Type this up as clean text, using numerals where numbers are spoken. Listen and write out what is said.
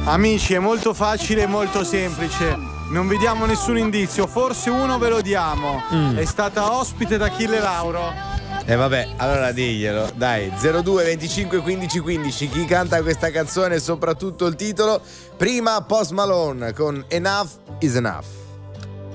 Amici, è molto facile e molto semplice. Non vediamo nessun indizio, forse uno ve lo diamo. È stata ospite da Achille Lauro. Vabbè, allora diglielo, dai, 02 25 15 15, chi canta questa canzone e soprattutto il titolo? Prima Post Malone con Enough is Enough.